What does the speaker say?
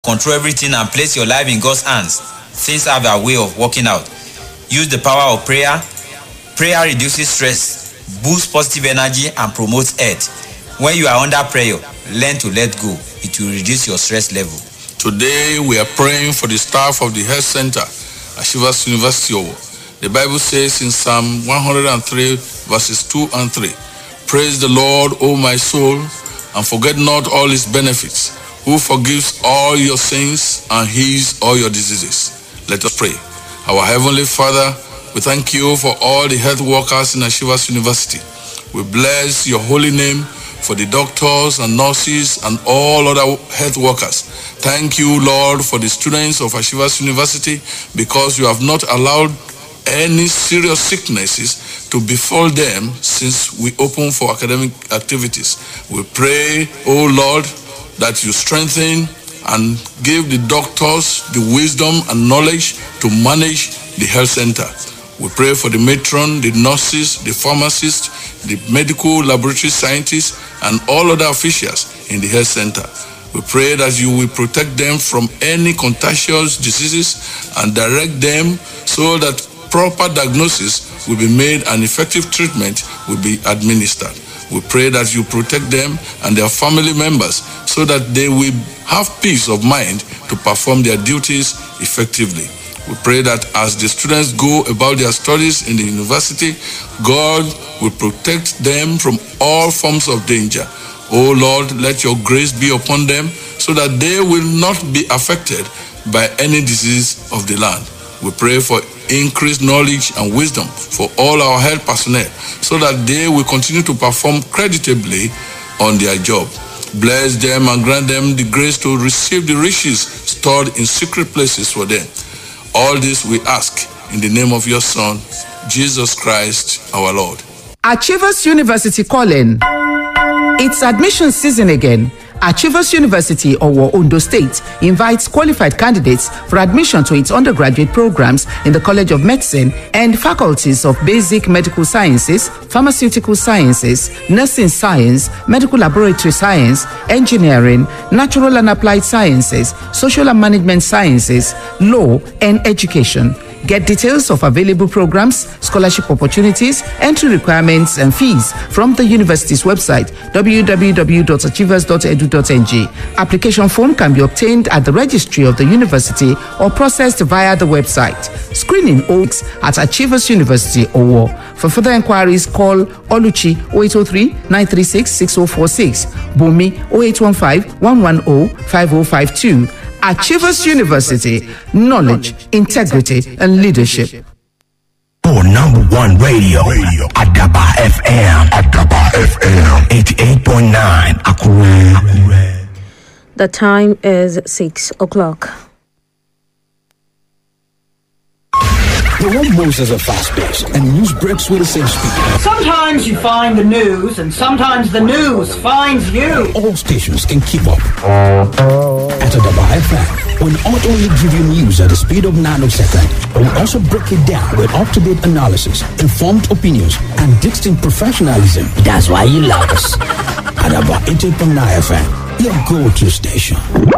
control everything and place your life in God's hands, things have a way of working out. Use the power of prayer. Prayer reduces stress, boosts positive energy, and promotes health. When you are under prayer, learn to let go. It will reduce your stress level. Today, we are praying for the staff of the health center at Achievers University. The Bible says in Psalm 103, verses 2 and 3, "Praise the Lord, O my soul, and forget not all his benefits, who forgives all your sins and heals all your diseases." Let us pray. Our Heavenly Father, we thank you for all the health workers in Achievers University. We bless your holy name for the doctors and nurses and all other health workers. Thank you, Lord, for the students of Achievers University, because you have not allowed any serious sicknesses to befall them since we open for academic activities. We pray, oh Lord, that you strengthen and give the doctors the wisdom and knowledge to manage the health center. We pray for the matron, the nurses, the pharmacists, the medical laboratory scientists, and all other officials in the health center. We pray that you will protect them from any contagious diseases and direct them so that proper diagnosis will be made and effective treatment will be administered. We pray that you protect them and their family members so that they will have peace of mind to perform their duties effectively. We pray that as the students go about their studies in the university, God will protect them from all forms of danger. Oh Lord, let your grace be upon them so that they will not be affected by any disease of the land. We pray for increased knowledge and wisdom for all our health personnel so that they will continue to perform creditably on their job. Bless them and grant them the grace to receive the riches stored in secret places for them. All this we ask in the name of your Son, Jesus Christ, our Lord. Achievers University calling. It's admission season again. Achievers University, Owo, Ondo State, invites qualified candidates for admission to its undergraduate programs in the College of Medicine and faculties of Basic Medical Sciences, Pharmaceutical Sciences, Nursing Science, Medical Laboratory Science, Engineering, Natural and Applied Sciences, Social and Management Sciences, Law, and Education. Get details of available programs, scholarship opportunities, entry requirements, and fees from the university's website, www.achievers.edu.ng. Application form can be obtained at the registry of the university or processed via the website. Screening holds at Achievers University, Owo. For further inquiries, call Oluchi 0803 936 6046, Bumi 0815 110 5052. Achievers University, knowledge, integrity, and leadership. For number one radio, Adaba FM, 88.9, Akure. The time is 6 o'clock. The world moves at a fast pace, and news breaks with the same speed. Sometimes you find the news, and sometimes the news finds you. All stations can keep up. At Adaba FM, we'll not only give you news at the speed of nanosecond, but we'll also break it down with up-to-date analysis, informed opinions, and distinct professionalism. That's why you love us. Adaba 88.9 FM, your go-to station.